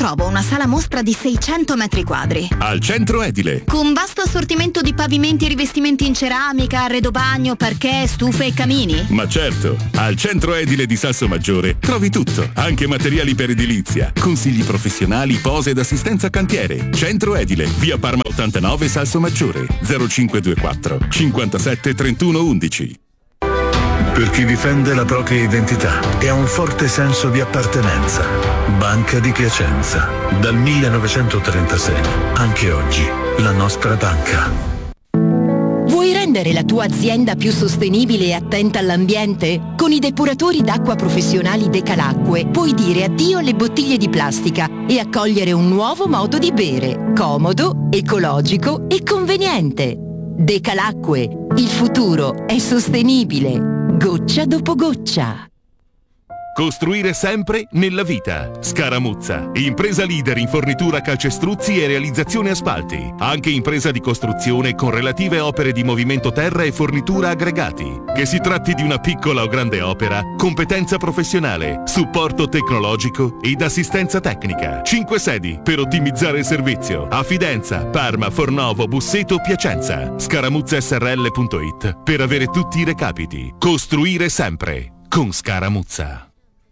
trovo una sala mostra di 600 metri quadri. Al Centro Edile. Con vasto assortimento di pavimenti e rivestimenti in ceramica, arredo bagno, parquet, stufe e camini? Ma certo, al Centro Edile di Salsomaggiore trovi tutto, anche materiali per edilizia, consigli professionali, pose ed assistenza cantiere. Centro Edile, via Parma 89 Salsomaggiore, 0524 57 31 11. Per chi difende la propria identità e ha un forte senso di appartenenza. Banca di Piacenza. Dal 1936. Anche oggi, la nostra banca. Vuoi rendere la tua azienda più sostenibile e attenta all'ambiente? Con i depuratori d'acqua professionali Decalacque puoi dire addio alle bottiglie di plastica e accogliere un nuovo modo di bere, comodo, ecologico e conveniente. Decalacque, il futuro è sostenibile. Goccia dopo goccia. Costruire sempre nella vita. Scaramuzza, impresa leader in fornitura calcestruzzi e realizzazione asfalti. Anche impresa di costruzione con relative opere di movimento terra e fornitura aggregati. Che si tratti di una piccola o grande opera, competenza professionale, supporto tecnologico ed assistenza tecnica. 5 sedi per ottimizzare il servizio. A Fidenza, Parma, Fornovo, Busseto, Piacenza. Scaramuzzasrl.it per avere tutti i recapiti. Costruire sempre con Scaramuzza.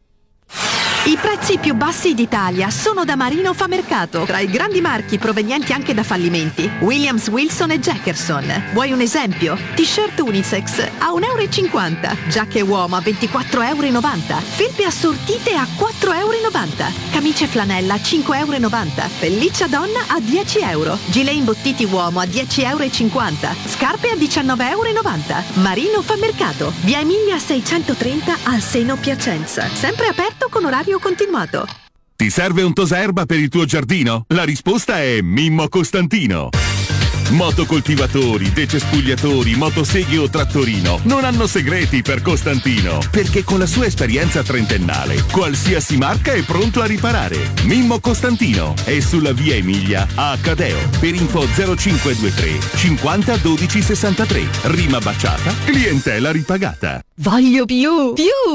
I prezzi più bassi d'Italia sono da Marino Famercato, tra i grandi marchi provenienti anche da fallimenti. Williams, Wilson e Jackerson. Vuoi un esempio? T-shirt unisex a €1,50 €, giacche uomo a €24,90 €, felpe assortite a €4,90 €, camicie flanella a €5,90 €, pelliccia donna a €10 €, gilet imbottiti uomo a €10,50 €, scarpe a €19,90 €. Marino Famercato, via Emilia 630 al Seno Piacenza. Sempre aperto con orario continuato. Ti serve un tosaerba per il tuo giardino? La risposta è Mimmo Costantino. Motocoltivatori, decespugliatori, motoseghe o trattorino non hanno segreti per Costantino, perché con la sua esperienza trentennale qualsiasi marca è pronto a riparare. Mimmo Costantino è sulla via Emilia a Cadeo. Per info 0523 50 12 63. Rima baciata, clientela ripagata. Voglio più!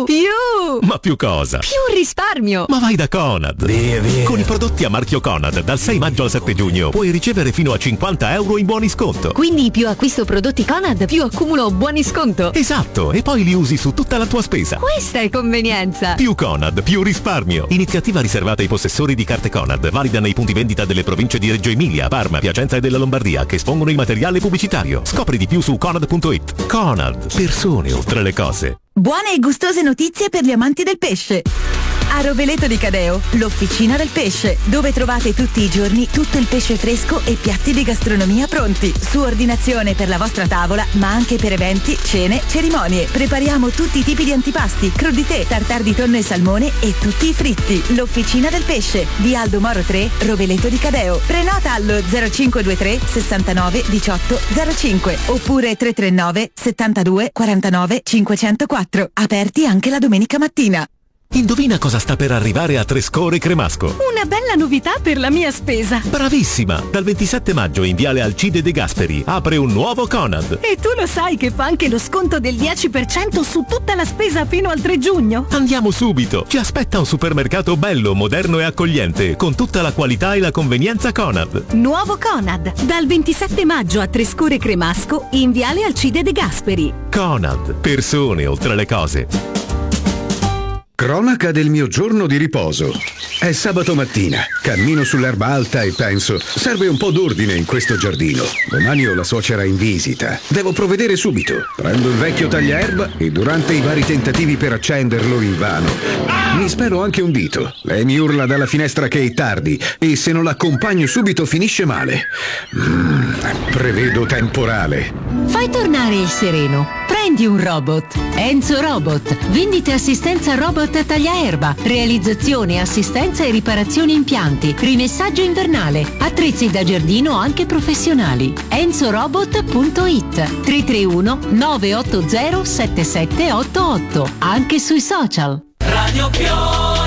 Ma più cosa? Più risparmio! Ma vai da Conad! Via. Con i prodotti a marchio Conad dal 6 maggio al 7 giugno puoi ricevere fino a €50 in buoni sconto. Quindi più acquisto prodotti Conad, più accumulo buoni sconto. Esatto, e poi li usi su tutta la tua spesa. Questa è convenienza! Più Conad, più risparmio. Iniziativa riservata ai possessori di carte Conad, valida nei punti vendita delle province di Reggio Emilia, Parma, Piacenza e della Lombardia, che espongono il materiale pubblicitario. Scopri di più su Conad.it. Conad, persone oltre le cose. Buone e gustose notizie per gli amanti del pesce. A Roveleto di Cadeo, l'Officina del Pesce, dove trovate tutti i giorni tutto il pesce fresco e piatti di gastronomia pronti, su ordinazione per la vostra tavola, ma anche per eventi, cene, cerimonie. Prepariamo tutti i tipi di antipasti, crudité, tartar di tonno e salmone e tutti i fritti. L'Officina del Pesce, via Aldo Moro 3, Roveleto di Cadeo. Prenota allo 0523 69 18 05 oppure 339 72 49 504. Aperti anche la domenica mattina. Indovina cosa sta per arrivare a Trescore Cremasco? Una bella novità per la mia spesa. Bravissima! Dal 27 maggio in viale Alcide De Gasperi apre un nuovo Conad. E tu lo sai che fa anche lo sconto del 10% su tutta la spesa fino al 3 giugno? Andiamo subito! Ci aspetta un supermercato bello, moderno e accogliente, con tutta la qualità e la convenienza Conad. Nuovo Conad, dal 27 maggio a Trescore Cremasco in viale Alcide De Gasperi. Conad, persone oltre le cose. Cronaca del mio giorno di riposo. È sabato mattina, cammino sull'erba alta e penso, serve un po' d'ordine in questo giardino. Domani ho la suocera in visita. Devo provvedere subito. Prendo il vecchio tagliaerba e durante i vari tentativi per accenderlo invano, mi spero anche un dito. Lei mi urla dalla finestra che è tardi e se non l'accompagno subito finisce male. Prevedo temporale. Fai tornare il sereno. Prendi un robot. Enzo Robot. Vendite assistenza robot tagliaerba. Realizzazione, assistenza e riparazione impianti. Rimessaggio invernale. Attrezzi da giardino anche professionali. enzorobot.it 331 980 7788. Anche sui social. Radio Piove.